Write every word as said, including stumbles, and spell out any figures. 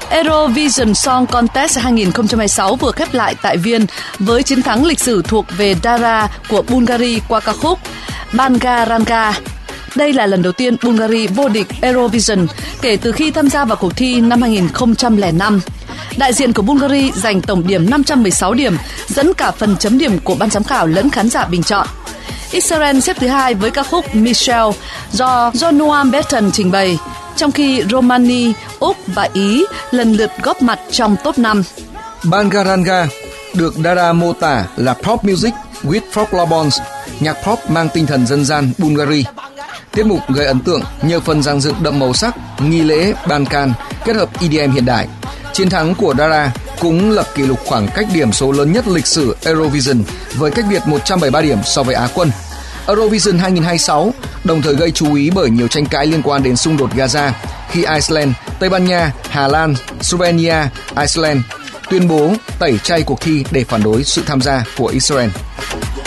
Eurovision Song Contest hai không hai sáu vừa khép lại tại Viên với chiến thắng lịch sử thuộc về Dara của Bulgaria qua ca khúc Banga Ranga. Đây là lần đầu tiên Bulgaria vô địch Eurovision kể từ khi tham gia vào cuộc thi năm hai không không năm. Đại diện của Bulgaria giành tổng điểm năm trăm mười sáu điểm, dẫn cả phần chấm điểm của ban giám khảo lẫn khán giả bình chọn. Israel xếp thứ hai với ca khúc Michelle do Noam Benton trình bày, trong khi Romania, Úc và Ý lần lượt góp mặt trong top năm. Banga Ranga được Dara mô tả là pop music with folklore, nhạc pop mang tinh thần dân gian Bulgaria. Tiết mục gây ấn tượng nhờ phần dàn dựng đậm màu sắc, nghi lễ Balkan kết hợp E D M hiện đại. Chiến thắng của Dara cũng lập kỷ lục khoảng cách điểm số lớn nhất lịch sử Eurovision với cách biệt một trăm bảy mươi ba điểm so với Á quân. Eurovision hai không hai sáu đồng thời gây chú ý bởi nhiều tranh cãi liên quan đến xung đột Gaza khi Iceland, Tây Ban Nha, Hà Lan, Slovenia, Iceland tuyên bố tẩy chay cuộc thi để phản đối sự tham gia của Israel.